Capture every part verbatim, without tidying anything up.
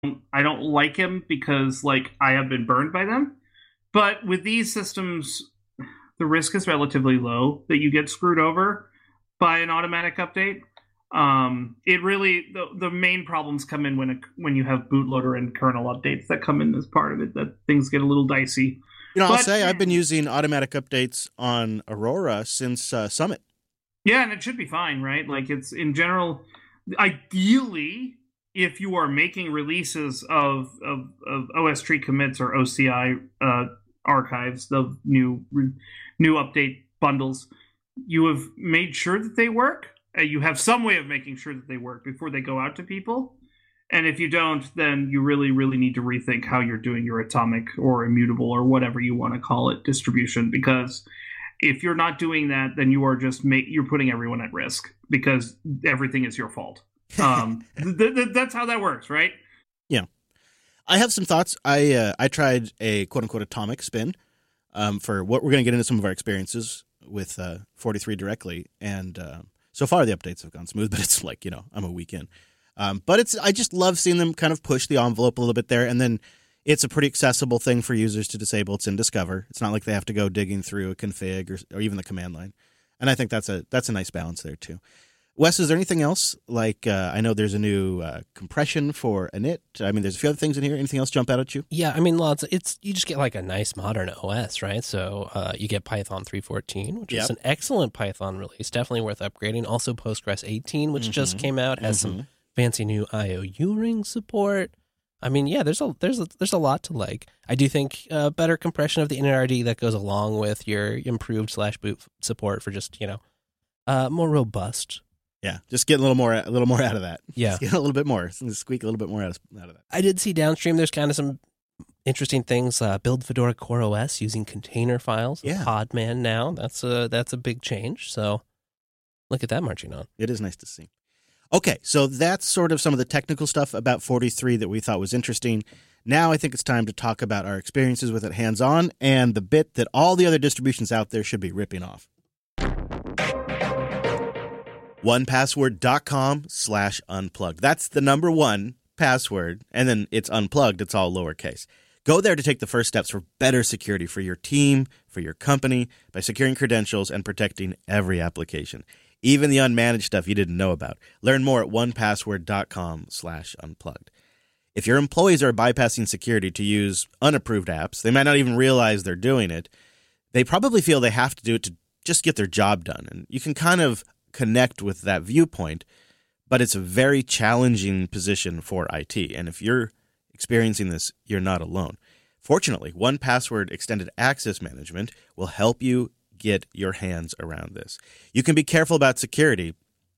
I don't like him because like I have been burned by them. But with these systems, the risk is relatively low that you get screwed over by an automatic update. Um, it really the, the main problems come in when it, when you have bootloader and kernel updates that come in as part of it. That things get a little dicey. You know, I'll But say I've been using automatic updates on Aurora since uh, Summit. yeah, and it should be fine, right? Like it's in general, ideally, if you are making releases of of, of O S tree commits or O C I uh, archives, the new new update bundles, you have made sure that they work. Uh, you have some way of making sure that they work before they go out to people. And if you don't, then you really, really need to rethink how you're doing your atomic or immutable or whatever you want to call it distribution. Because if you're not doing that, then you are just make, you're putting everyone at risk because everything is your fault. Um, th- th- that's how that works, right? Yeah, I have some thoughts. I uh, I tried a quote unquote atomic spin um, for what we're going to get into some of our experiences with uh, forty-three directly, and uh, so far the updates have gone smooth. But it's like you know I'm a week in, um, but it's I just love seeing them kind of push the envelope a little bit there, and then it's a pretty accessible thing for users to disable. It's in Discover. It's not like they have to go digging through a config or, or even the command line, and I think that's a that's a nice balance there too. Wes, is there anything else? Like, uh, I know there's a new uh, compression for init. I mean, there's a few other things in here. Anything else jump out at you? Yeah, I mean, lots. It's you just get like a nice modern O S, right? So uh, you get Python three fourteen, which Yep. is an excellent Python release, definitely worth upgrading. Also, Postgres eighteen, which Mm-hmm. just came out, has Mm-hmm. some fancy new I O U ring support. I mean, yeah, there's a there's a, there's a lot to like. I do think uh, better compression of the initRD that goes along with your improved slash boot support for just you know uh, more robust. Yeah, just get a little more, a little more out of that. Yeah. Just get a little bit more, squeak a little bit more out of, out of that. I did see downstream. There's kind of some interesting things. Uh, build Fedora CoreOS using container files. Yeah. Podman now. That's a that's a big change. So look at that marching on. It is nice to see. Okay, so that's sort of some of the technical stuff about forty-three that we thought was interesting. Now I think it's time to talk about our experiences with it hands-on and the bit that all the other distributions out there should be ripping off. one password dot com slash unplugged. That's the number one password, and then it's unplugged. It's all lowercase. Go there to take the first steps for better security for your team, for your company, by securing credentials and protecting every application, even the unmanaged stuff you didn't know about. Learn more at one password dot com slash unplugged. If your employees are bypassing security to use unapproved apps, they might not even realize they're doing it. They probably feel they have to do it to just get their job done, and you can kind of connect with that viewpoint, but it's a very challenging position for I T. And if you're experiencing this, you're not alone. Fortunately, one password Extended Access Management will help you get your hands around this. You can be careful about security,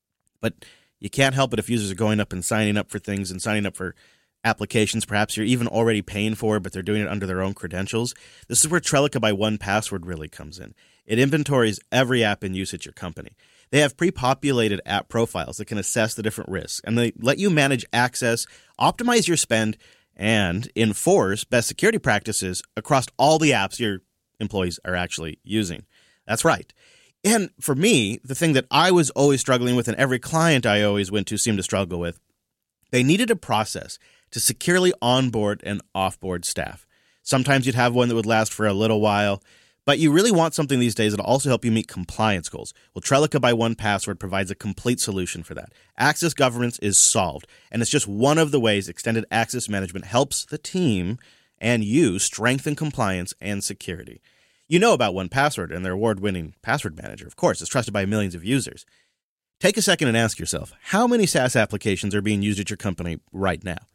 but you can't help it if users are going up and signing up for things and signing up for applications perhaps you're even already paying for, but they're doing it under their own credentials. This is where Trellica by one password really comes in. It inventories every app in use at your company. They have pre-populated app profiles that can assess the different risks, and they let you manage access, optimize your spend, and enforce best security practices across all the apps your employees are actually using. That's right. And for me, the thing that I was always struggling with, and every client I always went to seemed to struggle with, they needed a process to securely onboard and offboard staff. Sometimes you'd have one that would last for a little while, but you really want something these days that'll also help you meet compliance goals. Well, Trellica by one password provides a complete solution for that. Access governance is solved, and it's just one of the ways Extended Access Management helps the team and you strengthen compliance and security. You know about one password and their award-winning password manager. Of course, it's trusted by millions of users. Take a second and ask yourself, how many SaaS applications are being used at your company right now?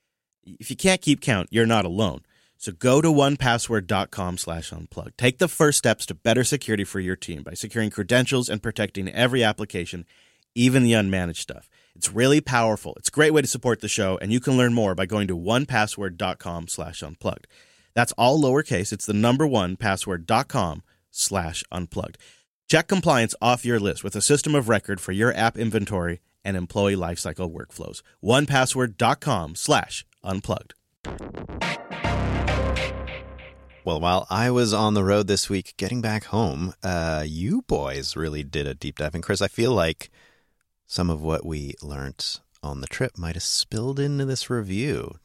If you can't keep count, you're not alone. So go to one password dot com slash unplugged. Take the first steps to better security for your team by securing credentials and protecting every application, even the unmanaged stuff. It's really powerful. It's a great way to support the show, and you can learn more by going to one password dot com slash unplugged. That's all lowercase. It's the number one password dot com slash unplugged. Check compliance off your list with a system of record for your app inventory and employee lifecycle workflows. one password dot com slash unplugged. Well, while I was on the road this week getting back home, uh, you boys really did a deep dive. And Chris, I feel like some of what we learned on the trip might have spilled into this review.